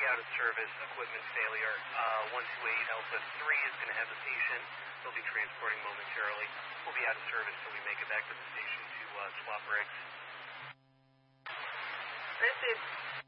out of service, equipment failure. 128 Alpha 3 is going to have the patient. They'll be transporting momentarily. We'll be out of service till we make it back to the station to swap rigs. This is